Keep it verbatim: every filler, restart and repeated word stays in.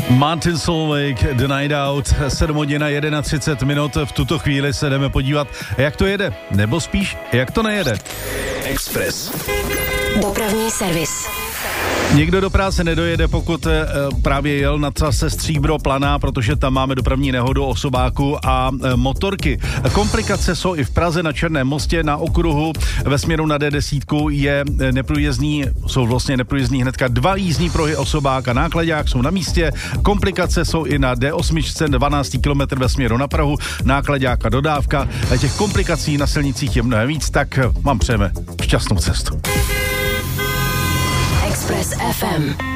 Martin Solveig, The Night Out, sedm hodin a třicet jedna minut. V tuto chvíli se jdeme podívat, jak to jede, nebo spíš, jak to nejede. Express. Dopravní servis. Někdo do práce nedojede, pokud e, právě jel na trase Stříbro Planá, protože tam máme dopravní nehodu osobáku a e, motorky. Komplikace jsou i v Praze na Černém mostě, na okruhu ve směru na D deset je neprůjezdný, jsou vlastně neprůjezdný hnedka dva jízdní pruhy osobák a nákladák jsou na místě. Komplikace jsou i na D osm, dvanáctý kilometr ve směru na Prahu, nákladák a dodávka. A těch komplikací na silnicích je mnohem víc, tak vám přejeme šťastnou cestu. Express F M.